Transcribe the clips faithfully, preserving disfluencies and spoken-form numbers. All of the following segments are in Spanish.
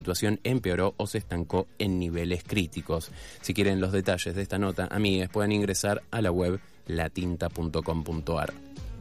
situación empeoró o se estancó en niveles críticos. Si quieren los detalles de esta nota, amigues, pueden ingresar a la web latinta punto com punto a r.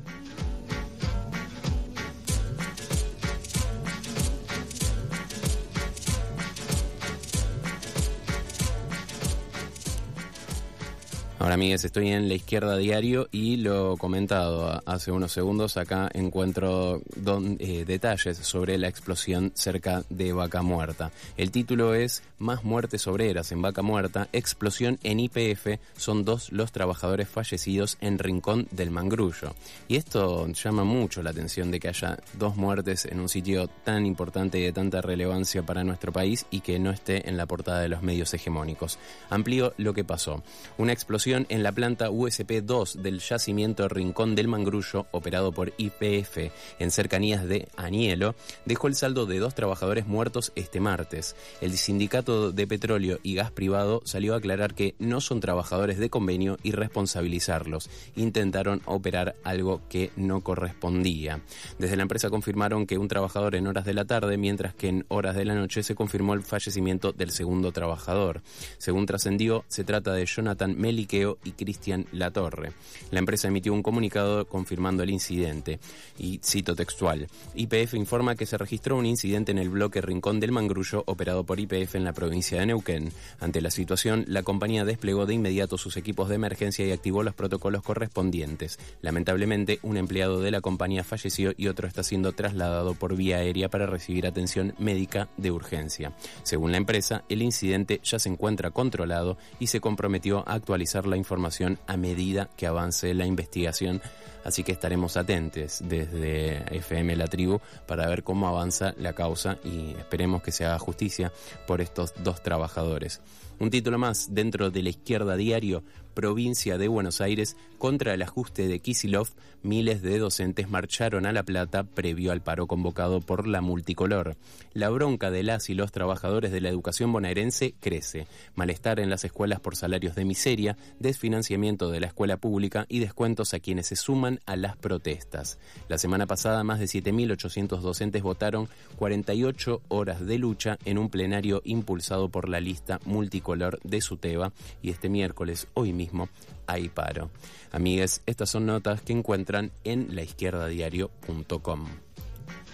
Ahora, amigues, estoy en La Izquierda Diario y lo comentado hace unos segundos, acá encuentro don, eh, detalles sobre la explosión cerca de Vaca Muerta. El título es Más muertes obreras en Vaca Muerta, explosión en Y P F, son dos los trabajadores fallecidos en Rincón del Mangrullo. Y esto llama mucho la atención de que haya dos muertes en un sitio tan importante y de tanta relevancia para nuestro país y que no esté en la portada de los medios hegemónicos. Amplío lo que pasó. Una explosión en la planta U S P dos del yacimiento Rincón del Mangrullo, operado por Y P F en cercanías de Anielo, dejó el saldo de dos trabajadores muertos este martes. El Sindicato de Petróleo y Gas Privado salió a aclarar que no son trabajadores de convenio y responsabilizarlos. Intentaron operar algo que no correspondía. Desde la empresa confirmaron que un trabajador en horas de la tarde, mientras que en horas de la noche se confirmó el fallecimiento del segundo trabajador. Según trascendió, se trata de Jonathan Meliqueo y Cristian Latorre. La empresa emitió un comunicado confirmando el incidente y cito textual: Y P F informa que se registró un incidente en el bloque Rincón del Mangrullo operado por Y P F en la provincia de Neuquén. Ante la situación, la compañía desplegó de inmediato sus equipos de emergencia y activó los protocolos correspondientes. Lamentablemente, un empleado de la compañía falleció y otro está siendo trasladado por vía aérea para recibir atención médica de urgencia. Según la empresa, el incidente ya se encuentra controlado y se comprometió a actualizar la información a medida que avance la investigación, así que estaremos atentos desde F M La Tribu para ver cómo avanza la causa y esperemos que se haga justicia por estos dos trabajadores. Un título más dentro de La Izquierda Diario: provincia de Buenos Aires, contra el ajuste de Kicillof, miles de docentes marcharon a La Plata previo al paro convocado por la multicolor. La bronca de las y los trabajadores de la educación bonaerense crece. Malestar en las escuelas por salarios de miseria, desfinanciamiento de la escuela pública y descuentos a quienes se suman a las protestas. La semana pasada, más de siete mil ochocientos docentes votaron cuarenta y ocho horas de lucha en un plenario impulsado por la lista multicolor de SUTEBA, y este miércoles, hoy mismo, hay paro. Amigues, estas son notas que encuentran en la izquierda diario punto com.